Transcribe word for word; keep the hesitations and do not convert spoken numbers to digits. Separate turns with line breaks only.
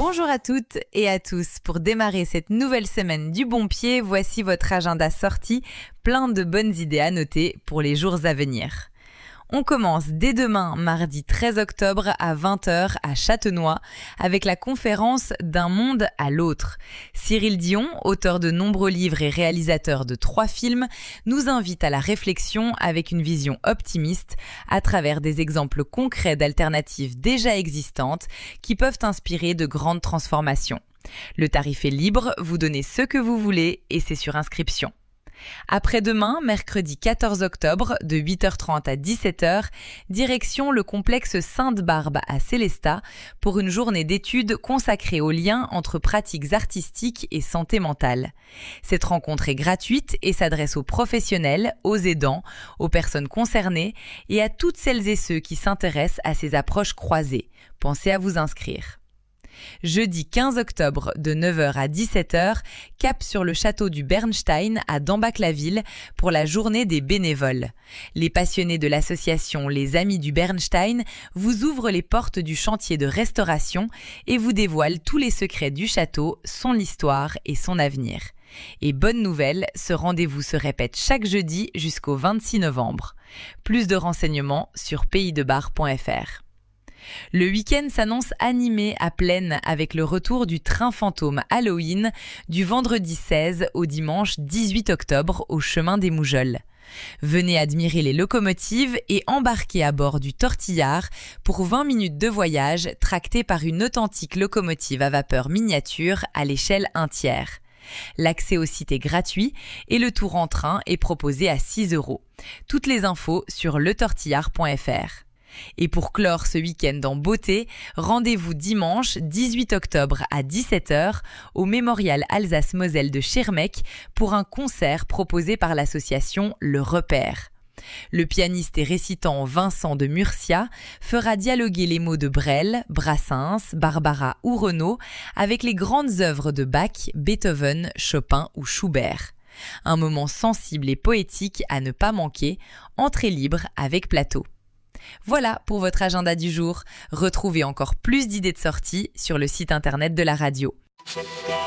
Bonjour à toutes et à tous. Pour démarrer cette nouvelle semaine du bon pied, voici votre agenda sorti, plein de bonnes idées à noter pour les jours à venir. On commence dès demain, mardi treize octobre à vingt heures à Châtenois, avec la conférence D'un monde à l'autre. Cyril Dion, auteur de nombreux livres et réalisateur de trois films, nous invite à la réflexion avec une vision optimiste à travers des exemples concrets d'alternatives déjà existantes qui peuvent inspirer de grandes transformations. Le tarif est libre, vous donnez ce que vous voulez et c'est sur inscription. Après-demain, mercredi quatorze octobre, de huit heures trente à dix-sept heures, direction le complexe Sainte-Barbe à Célestat pour une journée d'études consacrée au lien entre pratiques artistiques et santé mentale. Cette rencontre est gratuite et s'adresse aux professionnels, aux aidants, aux personnes concernées et à toutes celles et ceux qui s'intéressent à ces approches croisées. Pensez à vous inscrire. Jeudi quinze octobre, de neuf heures à dix-sept heures, cap sur le château du Bernstein à Dambach-la-Ville pour la journée des bénévoles. Les passionnés de l'association Les Amis du Bernstein vous ouvrent les portes du chantier de restauration et vous dévoilent tous les secrets du château, son histoire et son avenir. Et bonne nouvelle, ce rendez-vous se répète chaque jeudi jusqu'au vingt-six novembre. Plus de renseignements sur pays de bar point f r. Le week-end s'annonce animé à Plaine avec le retour du train fantôme Halloween du vendredi seize au dimanche dix-huit octobre au chemin des Moujols. Venez admirer les locomotives et embarquer à bord du Tortillard pour vingt minutes de voyage tracté par une authentique locomotive à vapeur miniature à l'échelle un tiers. L'accès au site est gratuit et le tour en train est proposé à six euros. Toutes les infos sur le tortillard point f r. Et pour clore ce week-end en beauté, rendez-vous dimanche dix-huit octobre à dix-sept heures au Mémorial Alsace-Moselle de Schirmeck pour un concert proposé par l'association Le Repère. Le pianiste et récitant Vincent de Murcia fera dialoguer les mots de Brel, Brassens, Barbara ou Renaud avec les grandes œuvres de Bach, Beethoven, Chopin ou Schubert. Un moment sensible et poétique à ne pas manquer, entrée libre avec plateau. Voilà pour votre agenda du jour. Retrouvez encore plus d'idées de sortie sur le site internet de la radio.